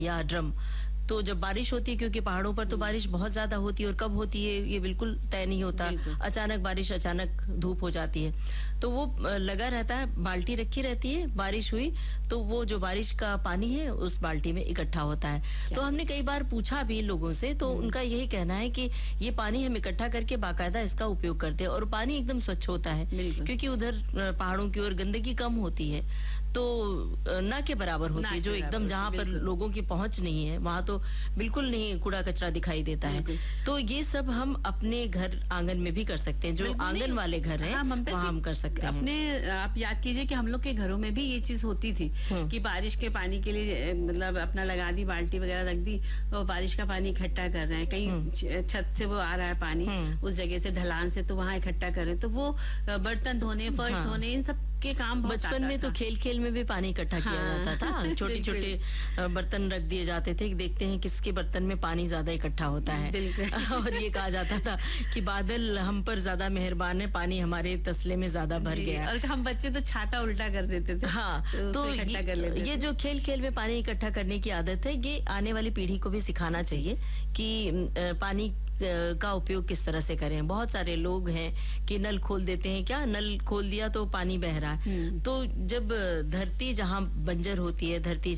या ड्रम। तो जब बारिश होती है, क्योंकि पहाड़ों पर तो बारिश बहुत ज्यादा होती है और कब होती है ये बिल्कुल तय नहीं होता, अचानक बारिश, अचानक धूप हो जाती है, तो वो लगा रहता है, बाल्टी रखी रहती है, बारिश हुई तो वो जो बारिश का पानी है उस बाल्टी में इकट्ठा होता है। तो हमने कई बार पूछा भी लोगों से, तो उनका यही कहना है कि ये पानी हम इकट्ठा करके बाकायदा इसका उपयोग करते हैं और पानी एकदम स्वच्छ होता है, क्योंकि उधर पहाड़ों की ओर गंदगी कम होती है, तो ना के बराबर होती है, जो एकदम जहाँ पर लोगों की पहुंच नहीं है वहां तो बिल्कुल नहीं कूड़ा कचरा दिखाई देता है। तो ये सब हम अपने घर आंगन में भी कर सकते हैं, जो आंगन वाले घर हैं वहाँ हम कर सकते हैं। अपने आप याद कीजिए कि हम लोग के घरों में भी ये चीज होती थी कि बारिश के पानी के लिए मतलब अपना लगा दी, बाल्टी वगैरह रख दी, तो बारिश का पानी इकट्ठा कर रहे हैं, कहीं छत से वो आ रहा है पानी उस जगह से, ढलान से, तो वहाँ इकट्ठा कर रहे हैं, तो वो बर्तन धोने, फर्श धोने, इन सब के काम बचपन में तो खेल खेल में भी पानी इकट्ठा किया जाता था, छोटे छोटे बर्तन रख दिए जाते थे, देखते हैं किसके बर्तन में पानी ज्यादा इकट्ठा होता है और ये कहा जाता था कि बादल हम पर ज्यादा मेहरबान है, पानी हमारे तसले में ज्यादा भर गया। और हम बच्चे तो छाता उल्टा कर देते थे। हाँ, तो ये जो खेल खेल में पानी इकट्ठा करने की आदत है, ये आने वाली पीढ़ी को भी सिखाना चाहिए कि पानी का उपयोग किस तरह से करें। बहुत सारे लोग हैं कि नल खोल देते हैं, क्या नल खोल दिया तो पानी बह रहा है। तो जब धरती जहाँ बंजर होती है, धरती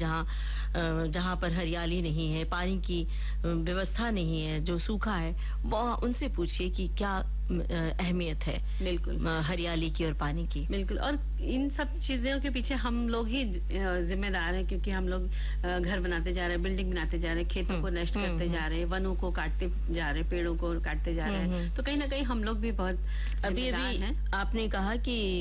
जहाँ पर हरियाली नहीं है, पानी की व्यवस्था नहीं है, जो सूखा है, वह उनसे पूछिए कि क्या अहमियत है बिल्कुल हरियाली की और पानी की। बिल्कुल, और इन सब चीजों के पीछे हम लोग ही जिम्मेदार हैं, क्योंकि हम लोग घर बनाते जा रहे हैं, बिल्डिंग बनाते जा रहे हैं, खेतों को नष्ट करते जा रहे हैं, वनों को काटते जा रहे हैं, पेड़ों को काटते जा रहे हैं, तो कहीं ना कहीं हम लोग भी बहुत अभी आपने कहा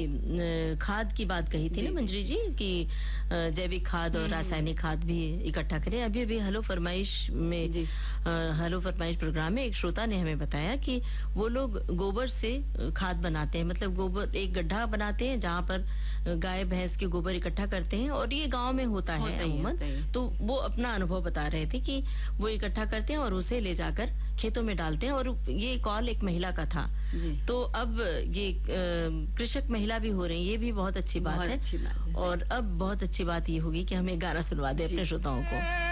कि खाद की बात कही थी ना मंजरी जी, कि जैविक खाद और रासायनिक खाद भी इकट्ठा करें। अभी हेलो फरमाइश में, हेलो फरमाइश प्रोग्राम में एक श्रोता ने हमें बताया कि वो लोग गोबर से खाद बनाते हैं, मतलब गोबर एक गड्ढा बनाते हैं जहाँ पर गाय भैंस के गोबर इकट्ठा करते हैं, और ये गांव में होता है अमूमन। तो वो अपना अनुभव बता रहे थे कि वो इकट्ठा करते हैं और उसे ले जाकर खेतों में डालते हैं, और ये कॉल एक महिला का था। तो अब ये कृषक महिला भी हो रही है, ये भी बहुत अच्छी बात है। और अब बहुत अच्छी बात ये होगी कि हमें गाना सुनवा दे अपने श्रोताओं को।